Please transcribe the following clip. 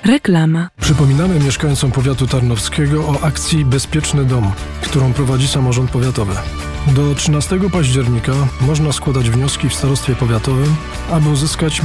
Reklama. Przypominamy mieszkańcom powiatu tarnowskiego o akcji Bezpieczny Dom, którą prowadzi samorząd powiatowy. Do 13 października można składać wnioski w starostwie powiatowym, aby uzyskać